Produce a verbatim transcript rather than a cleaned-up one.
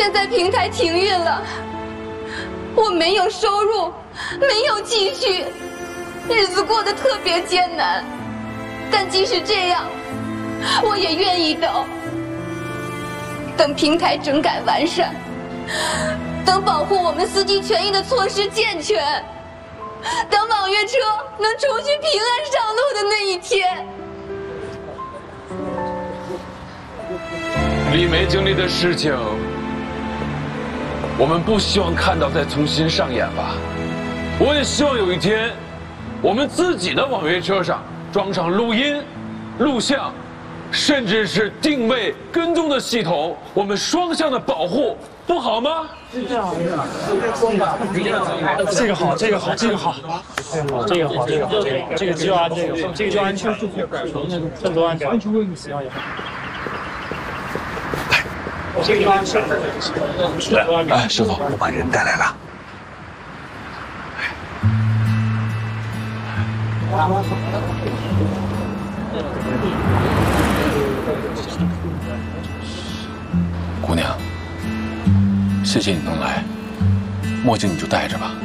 现在平台停运了，我没有收入，没有积蓄，日子过得特别艰难。但即使这样，我也愿意等，等平台整改完善，等保护我们司机权益的措施健全，等网约车能重新平安上路的那一天。 李梅经历的事情，我们不希望看到再重新上演吧。我也希望有一天，我们自己的网约车上装上录音、录像，甚至是定位跟踪的系统，我们双向的保护，不好吗？ 这个好，这个好，这个好，这个好，这个好，这个好，这个好，这个就安这个，这个就安全，更多安全。这个就安全。 来，哎，师傅，我把人带来了。 姑娘，谢谢你能来，墨镜你就戴着吧。